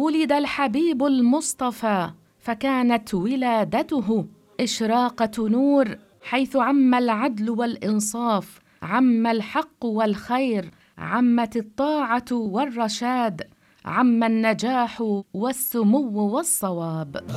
ولد الحبيب المصطفى فكانت ولادته إشراقة نور، حيث عم العدل والإنصاف، عم الحق والخير، عمت الطاعة والرشاد، عم النجاح والسمو والصواب.